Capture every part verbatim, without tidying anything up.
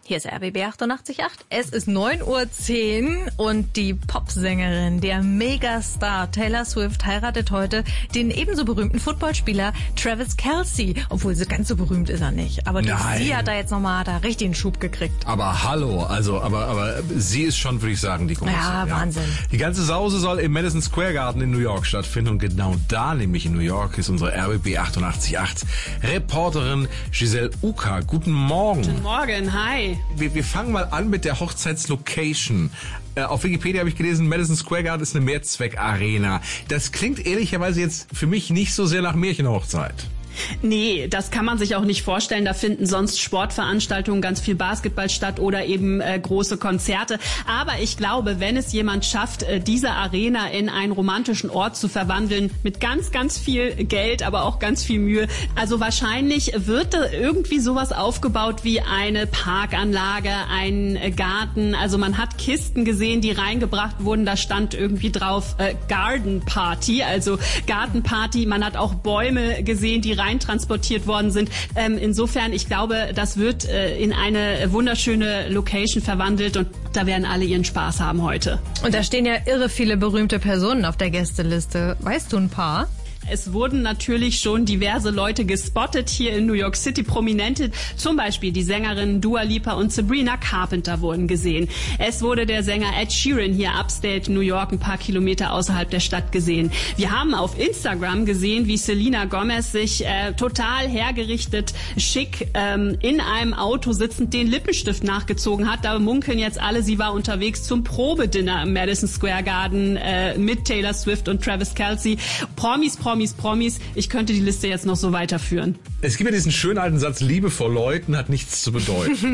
Hier ist R B B achtundachtzig Komma acht. Es ist neun Uhr zehn und die Popsängerin, der Megastar Taylor Swift heiratet heute den ebenso berühmten Footballspieler Travis Kelce. Obwohl, so ganz so berühmt ist er nicht. Aber die, sie hat da jetzt nochmal da richtig einen Schub gekriegt. Aber hallo, also, aber, aber sie ist schon, würde ich sagen, die große. Ja, ja, Wahnsinn. Die ganze Sause soll im Madison Square Garden in New York stattfinden. Und genau da, nämlich in New York, ist unsere R B B achtundachtzig Komma acht Reporterin Giselle Uka. Guten Morgen. Guten Morgen, hi. Wir, wir fangen mal an mit der Hochzeitslocation. Äh, auf Wikipedia habe ich gelesen, Madison Square Garden ist eine Mehrzweckarena. Das klingt ehrlicherweise jetzt für mich nicht so sehr nach Märchenhochzeit. Nee, das kann man sich auch nicht vorstellen. Da finden sonst Sportveranstaltungen, ganz viel Basketball statt oder eben äh, große Konzerte. Aber ich glaube, wenn es jemand schafft, äh, diese Arena in einen romantischen Ort zu verwandeln, mit ganz, ganz viel Geld, aber auch ganz viel Mühe, also wahrscheinlich wird da irgendwie sowas aufgebaut wie eine Parkanlage, ein äh, Garten. Also man hat Kisten gesehen, die reingebracht wurden. Da stand irgendwie drauf äh, Garden Party, also Gartenparty. Man hat auch Bäume gesehen, die rein transportiert worden sind. Ähm, insofern, ich glaube, das wird äh, in eine wunderschöne Location verwandelt und da werden alle ihren Spaß haben heute. Und da stehen ja irre viele berühmte Personen auf der Gästeliste. Weißt du ein paar? Es wurden natürlich schon diverse Leute gespottet hier in New York City. Prominente, zum Beispiel die Sängerinnen Dua Lipa und Sabrina Carpenter wurden gesehen. Es wurde der Sänger Ed Sheeran hier upstate New York, ein paar Kilometer außerhalb der Stadt gesehen. Wir haben auf Instagram gesehen, wie Selena Gomez sich äh, total hergerichtet, schick ähm, in einem Auto sitzend den Lippenstift nachgezogen hat. Da munkeln jetzt alle, sie war unterwegs zum Probedinner im Madison Square Garden äh, mit Taylor Swift und Travis Kelce. Promis, Promis, Promis. Ich könnte die Liste jetzt noch so weiterführen. Es gibt ja diesen schönen alten Satz, Liebe vor Leuten hat nichts zu bedeuten.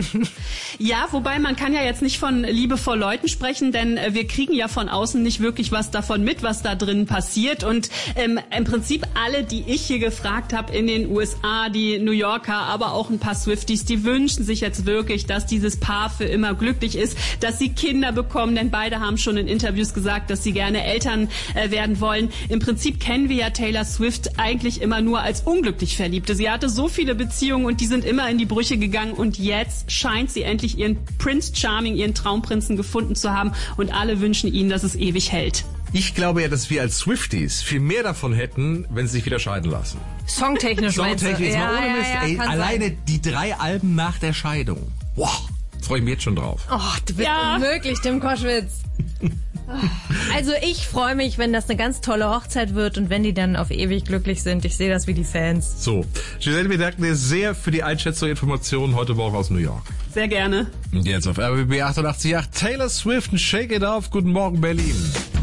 Ja, wobei man kann ja jetzt nicht von Liebe vor Leuten sprechen, denn äh, wir kriegen ja von außen nicht wirklich was davon mit, was da drin passiert. Und ähm, im Prinzip alle, die ich hier gefragt habe in den U S A, die New Yorker, aber auch ein paar Swifties, die wünschen sich jetzt wirklich, dass dieses Paar für immer glücklich ist, dass sie Kinder bekommen, denn beide haben schon in Interviews gesagt, dass sie gerne Eltern äh, werden wollen. Im Prinzip kennen wir ja Taylor Swift eigentlich immer nur als unglücklich Verliebte. Sie hatte so viele Beziehungen und die sind immer in die Brüche gegangen und jetzt scheint sie endlich ihren Prince Charming, ihren Traumprinzen gefunden zu haben und alle wünschen ihnen, dass es ewig hält. Ich glaube ja, dass wir als Swifties viel mehr davon hätten, wenn sie sich wieder scheiden lassen. Songtechnisch, Songtechnisch, ja, mal ohne ja, Mist, ja, ey, alleine sein. Die drei Alben nach der Scheidung. Wow, freue ich mich jetzt schon drauf. Oh, du bist ja. unmöglich, Tim Koschwitz. Also ich freue mich, wenn das eine ganz tolle Hochzeit wird und wenn die dann auf ewig glücklich sind. Ich sehe das wie die Fans. So, Giselle, wir danken dir sehr für die Einschätzung und Informationen heute Morgen aus New York. Sehr gerne. Und jetzt auf R B B achtundachtzig Komma acht Taylor Swift und Shake It Off. Guten Morgen, Berlin.